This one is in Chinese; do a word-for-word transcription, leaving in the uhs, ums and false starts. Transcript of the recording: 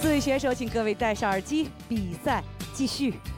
四位选手，请各位戴上耳机，比赛继续。